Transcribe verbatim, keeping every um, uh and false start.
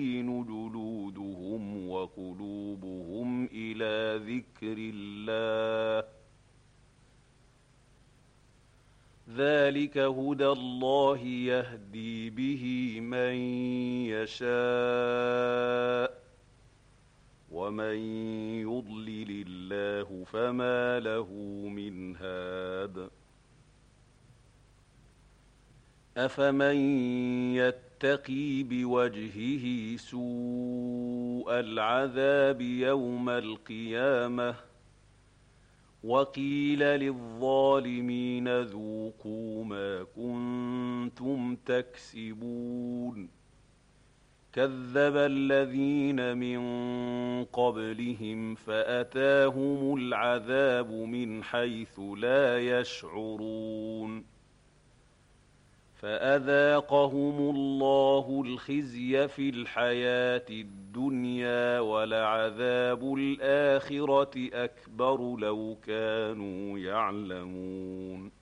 جلودهم وقلوبهم إلى ذكر الله، ذلك هدى الله يهدي به من يشاء، ومن يضلل الله فما له من هاد. أفمن يتقي بوجهه سوء العذاب يوم القيامة وقيل للظالمين ذوقوا ما كنتم تكسبون. كذب الذين من قبلهم فأتاهم العذاب من حيث لا يشعرون، فأذاقهم الله الخزي في الحياة الدنيا ولعذاب الآخرة أكبر لو كانوا يعلمون.